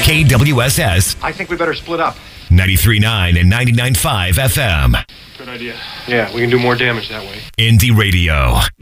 KWSS. I think we better split up. 93.9 and 99.5 FM. Good idea. Yeah, we can do more damage that way. Indie Radio.